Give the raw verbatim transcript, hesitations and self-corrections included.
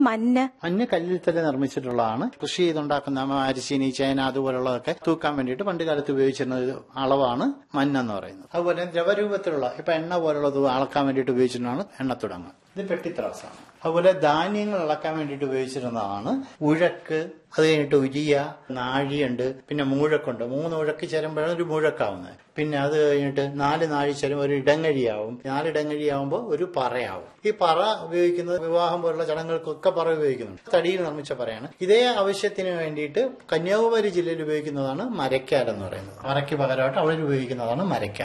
മഞ്ഞ് മഞ്ഞ് കല്ലിൽ തന്നെ നിർമ്മിച്ചിട്ടുള്ളതാണ്. കൃഷി ചെയ്തുണ്ടാക്കുന്ന അരിശീനി, ചേന അതുപോലുള്ളതൊക്കെ തൂക്കാൻ വേണ്ടിയിട്ട് പണ്ട് കാലത്ത് ഉപയോഗിച്ചിരുന്ന ഒരു അളവാണ് മഞ്ഞെന്ന് പറയുന്നത്. അതുപോലെ ദ്രവരൂപത്തിലുള്ള ഇപ്പൊ എണ്ണ പോലുള്ളത് അളക്കാൻ വേണ്ടിയിട്ട് ഉപയോഗിച്ചിരുന്നതാണ് എണ്ണത്തുടങ്ങ്. ഇത് പെട്ടിത്രാസാണ്. അതുപോലെ ധാന്യങ്ങൾ ഇളക്കാൻ വേണ്ടിയിട്ട് ഉപയോഗിച്ചിരുന്നതാണ് ഉഴക്ക്. അത് കഴിഞ്ഞിട്ട് ഉരിയ, നാഴിയുണ്ട്, പിന്നെ മൂഴക്കുണ്ട്. മൂന്ന് ഉഴക്ക് ചേരുമ്പോഴാണ് ഒരു മൂഴക്കാവുന്നത്. പിന്നെ അത് കഴിഞ്ഞിട്ട് നാല് നാഴി ചേരുമ്പോൾ ഒരു ഇടങ്ങഴിയാവും. നാല് ഇടങ്ങഴിയാവുമ്പോൾ ഒരു പറയാവും. ഈ പറ ഉപയോഗിക്കുന്നത് വിവാഹം പോലുള്ള ചടങ്ങുകൾക്കൊക്കെ പറ ഉപയോഗിക്കുന്നുണ്ട്. തടിയിൽ നിർമ്മിച്ച പറയാണ്. ഇതേ ആവശ്യത്തിന് വേണ്ടിയിട്ട് കന്യാകുമാരി ജില്ലയിൽ ഉപയോഗിക്കുന്നതാണ് മരക്കാൽ എന്ന് പറയുന്നത്. പറയ്ക്ക് പകരമായിട്ട് അവിടെ ഉപയോഗിക്കുന്നതാണ് മരക്കാൽ.